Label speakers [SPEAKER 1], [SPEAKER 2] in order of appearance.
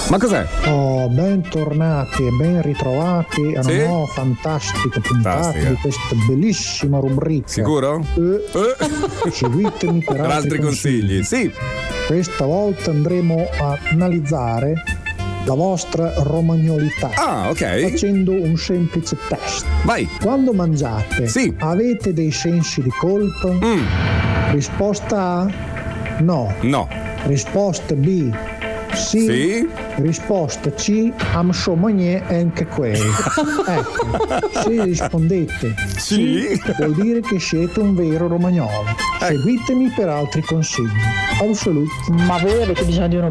[SPEAKER 1] Ma cos'è?
[SPEAKER 2] Oh, bentornati e ben ritrovati a una nuova fantastica puntata di questa bellissima rubrica.
[SPEAKER 1] Sicuro?
[SPEAKER 2] Seguitemi per altri consigli.
[SPEAKER 1] Sì.
[SPEAKER 2] Questa volta andremo a analizzare la vostra romagnolità.
[SPEAKER 1] Ah, ok.
[SPEAKER 2] Facendo un semplice test.
[SPEAKER 1] Vai.
[SPEAKER 2] Quando mangiate, avete dei sensi di colpa? Risposta A, no.
[SPEAKER 1] No.
[SPEAKER 2] Risposta B, sì. Risposta C, am so magné anche quello. Ecco, se rispondete sì, vuol dire che siete un vero romagnolo. Seguitemi per altri consigli. Assoluto.
[SPEAKER 3] Ma voi avete bisogno di uno